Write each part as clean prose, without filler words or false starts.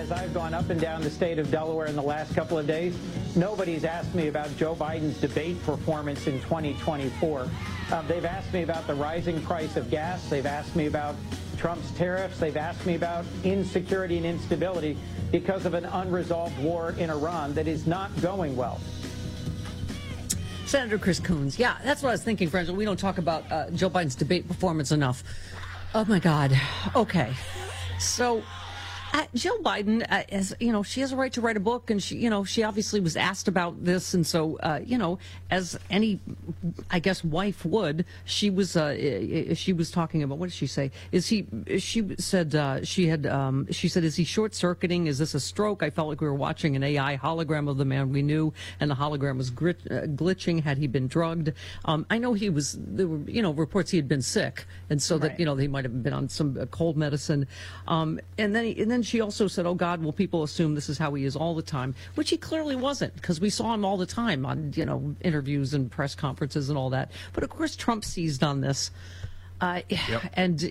as I've gone up and down the state of Delaware in the last couple of days, nobody's asked me about Joe Biden's debate performance in 2024. They've asked me about the rising price of gas. They've asked me about Trump's tariffs. They've asked me about insecurity and instability because of an unresolved war in Iran that is not going well. Senator Chris Coons. Yeah, that's what I was thinking, friends. We don't talk about Joe Biden's debate performance enough. Oh, my God. Okay. So Jill Biden, as you know, she has a right to write a book, and she obviously was asked about this, and so as any, I guess, wife would, she was talking about, what did she say? She said, is he short circuiting? Is this a stroke? I felt like we were watching an AI hologram of the man we knew, and the hologram was glitching. Had he been drugged? I know there were reports he had been sick, and so that he might have been on some cold medicine, and then she also said, oh, God, will people assume this is how he is all the time? Which he clearly wasn't, because we saw him all the time on, interviews and press conferences and all that. But, of course, Trump seized on this. And,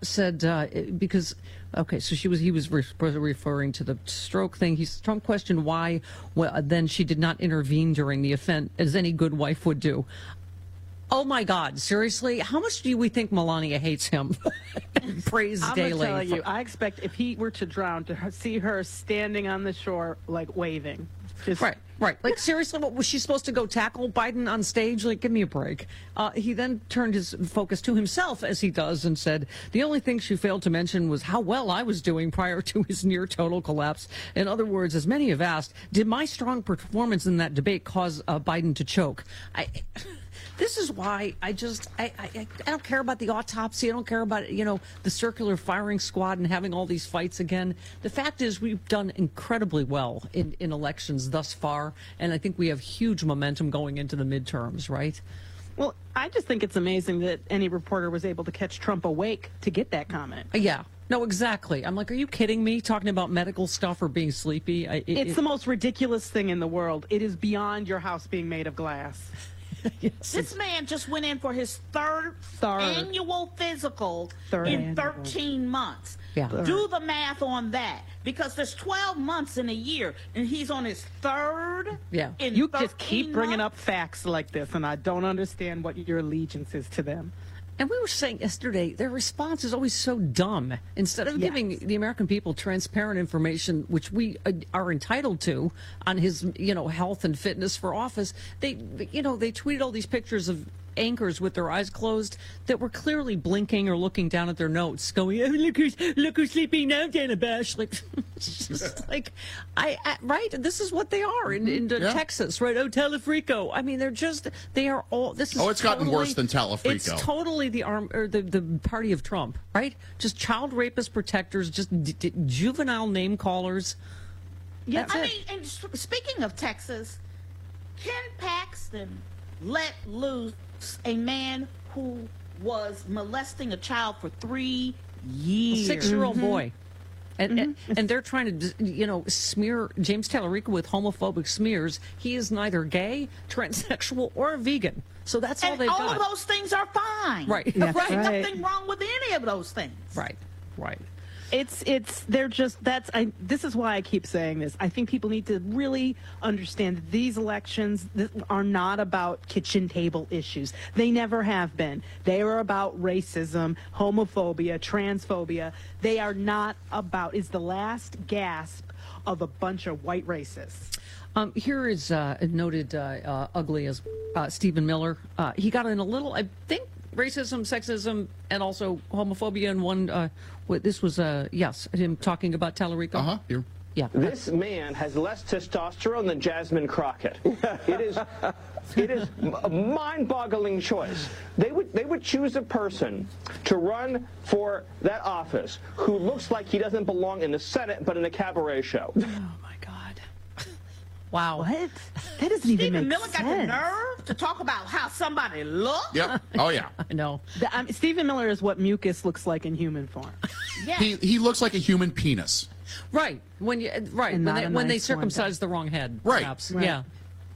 said, because, okay, so he was referring to the stroke thing. Trump questioned why then she did not intervene during the event, as any good wife would do. Oh, my God. Seriously? How much do we think Melania hates him? Praise daily. I'm going to tell you, I expect if he were to drown, to see her standing on the shore, like, waving. Right. Like, seriously, what was she supposed to go tackle Biden on stage? Like, give me a break. He then turned his focus to himself, as he does, and said, the only thing she failed to mention was how well I was doing prior to his near total collapse. In other words, as many have asked, did my strong performance in that debate cause Biden to choke? This is why I don't care about the autopsy. I don't care about, the circular firing squad and having all these fights again. The fact is we've done incredibly well in elections thus far, and I think we have huge momentum going into the midterms, right? Well, I just think it's amazing that any reporter was able to catch Trump awake to get that comment. Yeah. No, exactly. I'm like, are you kidding me? Talking about medical stuff or being sleepy? It's the most ridiculous thing in the world. It is beyond your house being made of glass. Yes. This man just went in for his third annual physical in 13 months. Yeah. Do the math on that, because there's 12 months in a year, and he's on his third. Yeah. You just keep bringing up facts like this, and I don't understand what your allegiance is to them. And we were saying yesterday, their response is always so dumb. Instead of giving the American people transparent information, which we are entitled to, on his, health and fitness for office, they tweeted all these pictures of anchors with their eyes closed that were clearly blinking or looking down at their notes, going, oh, look who's sleeping now, Dana Bash. Like, it's just like, right? This is what they are in Texas, right? Oh, Telefrico. I mean, they are all, this is it's gotten worse than Telefrico. It's totally the party of Trump, right? Just child rapist protectors, just juvenile name callers. Yeah, and speaking of Texas, Ken Paxton let loose a man who was molesting a child for 3 years. A 6-year-old boy. And they're trying to, smear James Talarico with homophobic smears. He is neither gay, transsexual, or a vegan. So that's all they've got. And all of those things are fine. Right. There's nothing wrong with any of those things. Right. This is why I keep saying this. I think people need to really understand that these elections are not about kitchen table issues. They never have been. They are about racism, homophobia, transphobia. They are not about, is the last gasp of a bunch of white racists. Here is noted ugly as Stephen Miller. He got in a little, I think, racism, sexism, and also homophobia in one. This was him talking about Talarico. Here. Yeah. This man has less testosterone than Jasmine Crockett. It is a mind-boggling choice. They would choose a person to run for that office who looks like he doesn't belong in the Senate but in a cabaret show. Oh my God. Wow. What? That doesn't even make Miller sense. got the nerve to talk about how somebody looks. Yep. Oh yeah. I know. Stephen Miller is what mucus looks like in human form. Yeah. He looks like a human penis. Right. When they circumcise the wrong head. Right. Perhaps. Right. Yeah.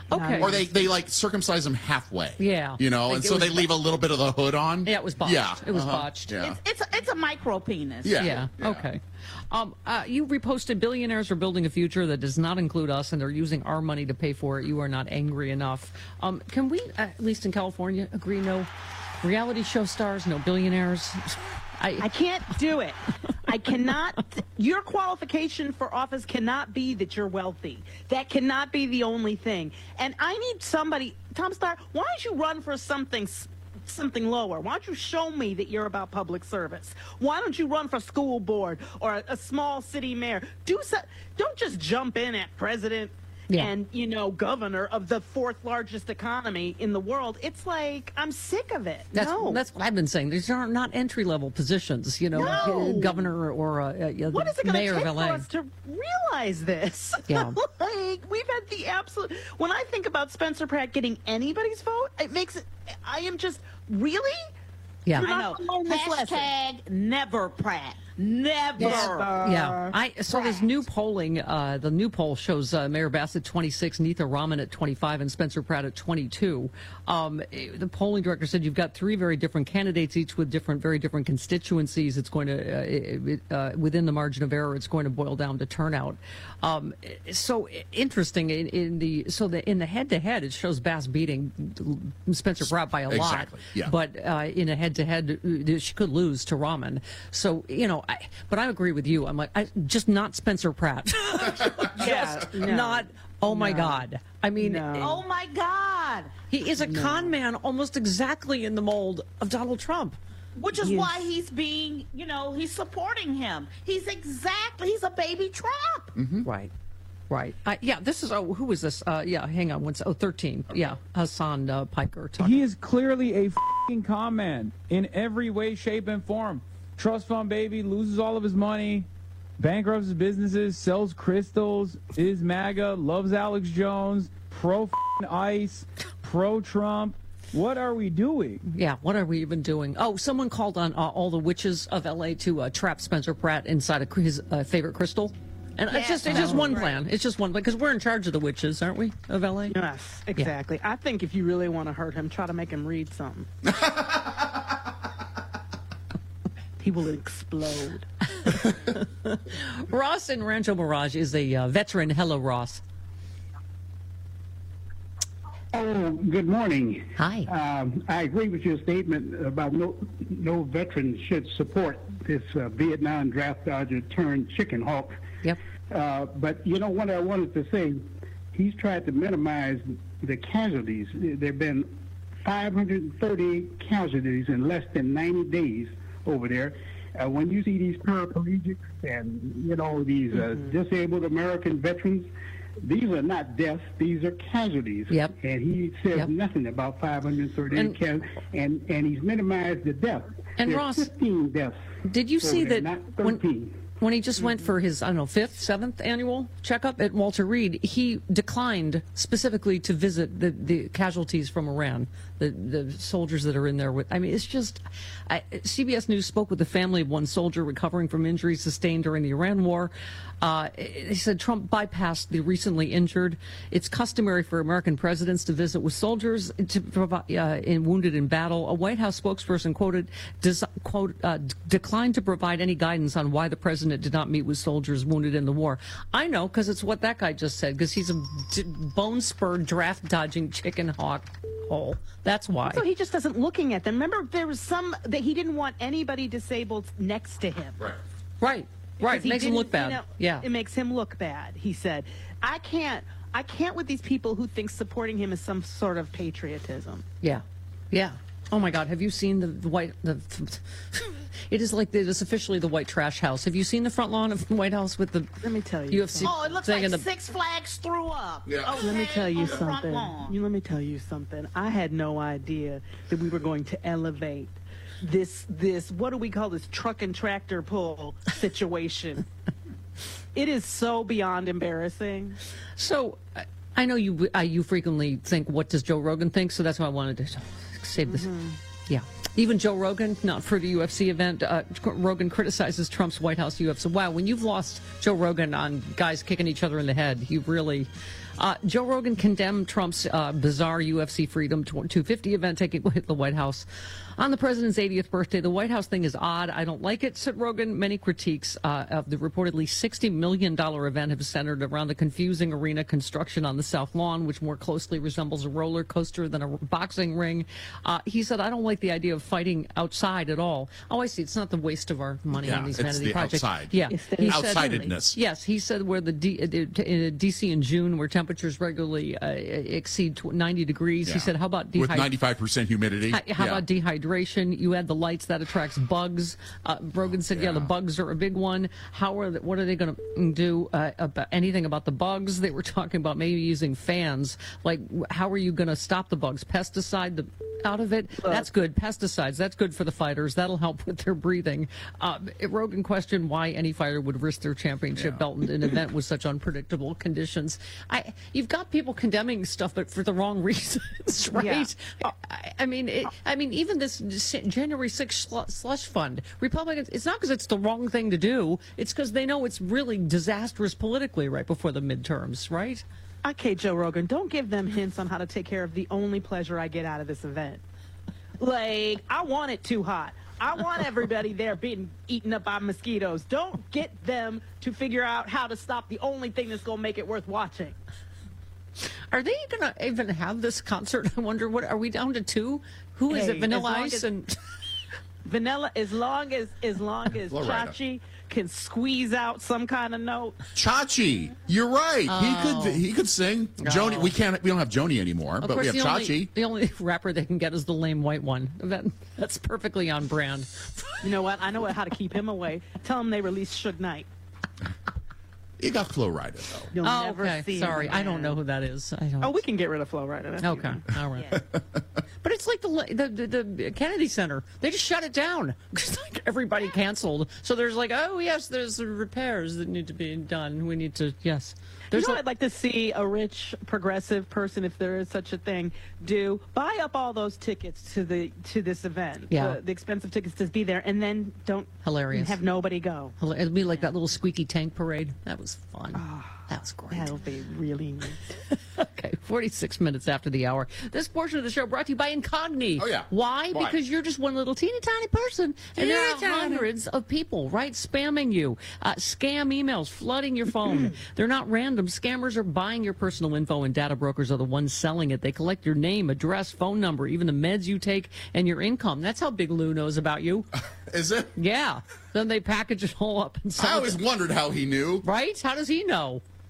Okay. Or they like circumcise them halfway. Yeah. You know, Like and it so was they leave a little bit of the hood on. Yeah, it was botched. Yeah. It was botched. Yeah. It's a micro penis. Yeah. Yeah. Okay. You reposted billionaires are building a future that does not include us, and they're using our money to pay for it. You are not angry enough. Can we, at least in California, agree no reality show stars, no billionaires? I can't do it. I cannot. Your qualification for office cannot be that you're wealthy. That cannot be the only thing. And I need somebody, Tom Steyer, why don't you run for something lower? Why don't you show me that you're about public service? Why don't you run for school board or a small city mayor? Don't just jump in at president and, governor of the fourth largest economy in the world. It's like, I'm sick of it. That's what I've been saying. These are not entry-level positions, governor or what is it going mayor to take of LA. for us to realize this? Yeah. Like, we've had the absolute... When I think about Spencer Pratt getting anybody's vote, it makes it... I am just... Really? Yeah. You're I not know. gonna learn this lesson. Hashtag never Pratt. Never. Yeah, I saw this new polling. The new poll shows Mayor Bassett 26, Neitha Rahman at 25, and Spencer Pratt at 22. The polling director said you've got three very different candidates, each with very different constituencies. It's going to within the margin of error, it's going to boil down to turnout. So interesting in the head-to-head, it shows Bass beating Spencer Pratt by a lot. Exactly. Yeah. But in a head-to-head, she could lose to Rahman. So but I agree with you. I'm like, just not Spencer Pratt. Not. Oh my God. I mean, Oh my God. he is a con man, almost exactly in the mold of Donald Trump. Which is why he's being, he's supporting him. He's a baby Trump. Mm-hmm. Right. Yeah. This is. Who is this? Yeah. Hang on. 13. Yeah. Hassan Piker. He is clearly a f***ing con man in every way, shape, and form. Trust fund baby, loses all of his money, bankrupts his businesses, sells crystals, is MAGA, loves Alex Jones, pro ICE, pro Trump. What are we doing? Yeah, what are we even doing? Oh, someone called on all the witches of LA to trap Spencer Pratt inside of his favorite crystal. And it's just one plan. It's just one plan because we're in charge of the witches, aren't we, of LA? Yes, exactly. Yeah. I think if you really want to hurt him, try to make him read something. He will explode. Ross in Rancho Mirage is a veteran. Hello, Ross. Oh, good morning. Hi. I agree with your statement about no veteran should support this Vietnam draft dodger turned chicken hawk. Yep. But you know what I wanted to say? He's tried to minimize the casualties. There have been 538 casualties in less than 90 days over there. When you see these paraplegics and, these disabled American veterans, these are not deaths, these are casualties. Yep. And he says nothing about 538 casualties, and he's minimized the deaths. And There's Ross, 15 deaths. Did you see there, that not 13. When he just went for his, 5th, 7th annual checkup at Walter Reed, he declined specifically to visit the casualties from Iran, the soldiers that are in there. It's just, CBS News spoke with the family of one soldier recovering from injuries sustained during the Iran war. He said Trump bypassed the recently injured. It's customary for American presidents to visit with soldiers wounded in battle. A White House spokesperson quoted, declined to provide any guidance on why the president did not meet with soldiers wounded in the war. I know, because it's what that guy just said, because he's a bone-spurred, draft-dodging chicken hawk hole. That's why. So he just doesn't looking at them. Remember, there was some that he didn't want anybody disabled next to him. Right. It makes him look bad. It makes him look bad. He said, "I can't with these people who think supporting him is some sort of patriotism." Yeah. Oh my God! Have you seen the white? It is officially the white trash house. Have you seen the front lawn of the White House with the? Let me tell you. UFC? Oh, it looks like Six Flags threw up. Yeah. Okay, let me tell you something. Let me tell you something. I had no idea that we were going to elevate this what do we call this truck and tractor pull situation. It is so beyond embarrassing. So I know you frequently think, what does Joe Rogan think? So that's why I wanted to save this. Yeah. Even Joe Rogan, not for the UFC event, Rogan criticizes Trump's White House UFC. Wow, when you've lost Joe Rogan on guys kicking each other in the head, you really... Joe Rogan condemned Trump's bizarre UFC Freedom 250 event taking place at the White House on the president's 80th birthday. The White House thing is odd. I don't like it, said Rogan. Many critiques of the reportedly $60 million event have centered around the confusing arena construction on the South Lawn, which more closely resembles a roller coaster than a boxing ring. He said, I don't like the idea of fighting outside at all. Oh, I see. It's not the waste of our money on these vanity projects. Outside. Yeah, he outsidedness. Said, yes, he said where the D.C. in June, where temperatures regularly exceed 90 degrees. Yeah. He said, how about with 95% humidity? How about dehydration? You add the lights, that attracts bugs. Rogan said, the bugs are a big one. What are they going to do about anything about the bugs? They were talking about maybe using fans. Like, how are you going to stop the bugs? Pesticide out of it? That's good. Pesticides, that's good for the fighters. That'll help with their breathing. Rogan questioned why any fighter would risk their championship belt in an event with such unpredictable conditions. You've got people condemning stuff, but for the wrong reasons, right? Yeah. I mean, even this January 6th slush fund, Republicans, it's not because it's the wrong thing to do. It's because they know it's really disastrous politically right before the midterms, right? Okay, Joe Rogan, don't give them hints on how to take care of the only pleasure I get out of this event. Like, I want it too hot. I want everybody there being eaten up by mosquitoes. Don't get them to figure out how to stop the only thing that's going to make it worth watching. Are they going to even have this concert? I wonder, what are we down to 2? Who is it? Vanilla Ice and Vanilla, as long as Chachi can squeeze out some kind of note. Chachi, you're right. He could sing. Joni, we don't have Joni anymore, but we have Chachi. The only rapper they can get is the lame white one. That's perfectly on brand. You know what? I know how to keep him away. Tell him they released Suge Knight. You got Flo Rida, though. You'll never see Sorry, him I don't know who that is. We can get rid of Flo Rida. That's okay, all right. Yeah. But it's like the Kennedy Center. They just shut it down. Like everybody canceled. So there's like, oh, yes, there's repairs that need to be done. We need to, yes. I'd like to see a rich progressive person, if there is such a thing, buy up all those tickets to this event. Yeah. The expensive tickets to be there, and then don't have nobody go. It'll be like that little squeaky tank parade. That was fun. That was great. That'll be really neat. Okay, 46 minutes after the hour. This portion of the show brought to you by Incogni. Oh, yeah. Why? Because you're just one little teeny tiny person, and there are hundreds of people, right, spamming you. Scam emails flooding your phone. They're not random. Scammers are buying your personal info, and data brokers are the ones selling it. They collect your name, address, phone number, even the meds you take, and your income. That's how Big Lou knows about you. Is it? Yeah. Then they package it all up and sell it. I always wondered how he knew. Right? How does he know?